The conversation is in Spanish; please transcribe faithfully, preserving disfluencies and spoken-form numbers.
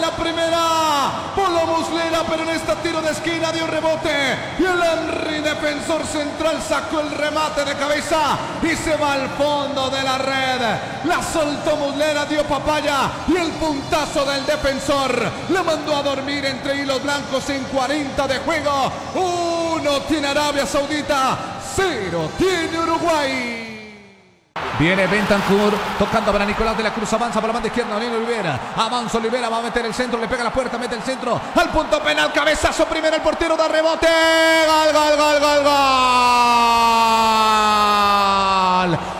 la primera. Polo Muslera, pero en este tiro de esquina dio rebote. Y el Henry, defensor central, sacó el remate de cabeza y se va al fondo de la red. La soltó Muslera, dio papaya y el puntazo del defensor le mandó a dormir entre hilos blancos en cuarenta de juego. Uno tiene Arabia Saudita, cero tiene Uruguay. Viene Bentancur tocando para Nicolás de la Cruz, avanza por la banda izquierda, Olino Olivera, avanza Olivera, va a meter el centro, le pega la puerta, mete el centro, al punto penal, cabezazo primero, el portero da rebote, gol, gol, gol, gol, gol.